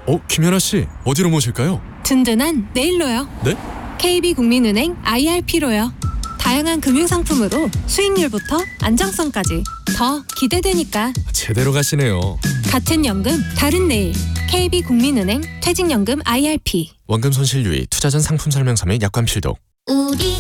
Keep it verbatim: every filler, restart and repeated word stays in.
어, 김연아 씨, 어디로 모실까요? 든든한 내일로요. 네? 케이비국민은행 아이알피로요. 다양한 금융상품으로 수익률부터 안정성까지 더 기대되니까. 제대로 가시네요. 같은 연금 다른 내일. 케이비국민은행 퇴직연금 아이알피. 원금 손실 유의, 투자 전 상품 설명서 및 약관 필독. 우리